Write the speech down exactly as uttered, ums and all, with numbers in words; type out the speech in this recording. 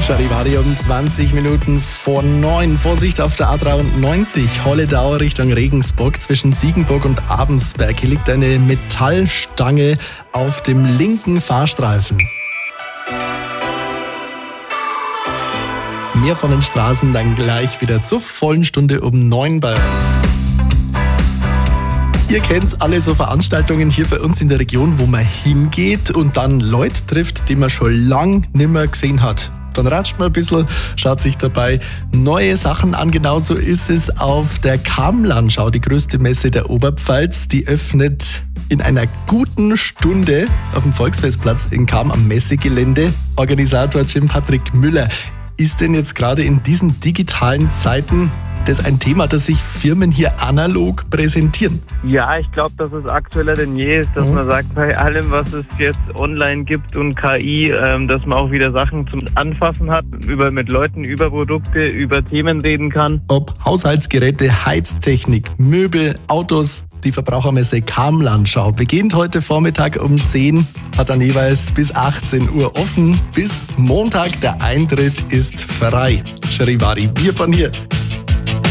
Charivari um zwanzig Minuten vor neun. Vorsicht auf der A dreiundneunzig, Holledau Richtung Regensburg. Zwischen Siegenburg und Abensberg. Hier liegt eine Metallstange auf dem linken Fahrstreifen. Mehr von den Straßen dann gleich wieder zur vollen Stunde um neun bei uns. Ihr kennt alle so Veranstaltungen hier bei uns in der Region, wo man hingeht und dann Leute trifft, die man schon lang nicht mehr gesehen hat. Dann ratscht man ein bisschen, schaut sich dabei neue Sachen an. Genauso ist es auf der Kamlandschau, die größte Messe der Oberpfalz. Die öffnet in einer guten Stunde auf dem Volksfestplatz in Cham am Messegelände. Organisator Jim Patrick Müller. Ist denn jetzt gerade in diesen digitalen Zeiten das ein Thema, dass sich Firmen hier analog präsentieren? Ja, ich glaube, dass es aktueller denn je ist, dass mhm. man sagt, bei allem, was es jetzt online gibt und K I, ähm, dass man auch wieder Sachen zum Anfassen hat, über mit Leuten über Produkte, über Themen reden kann. Ob Haushaltsgeräte, Heiztechnik, Möbel, Autos, die Verbrauchermesse Kamlandschau beginnt heute Vormittag um zehn, hat dann jeweils bis achtzehn Uhr offen. Bis Montag, der Eintritt ist frei. Charivari, wir von hier.